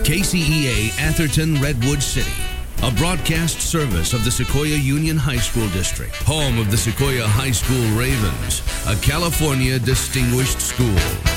KCEA Atherton Redwood City, a broadcast service of the Sequoia Union High School District, home of the Sequoia High School Ravens, a California distinguished school.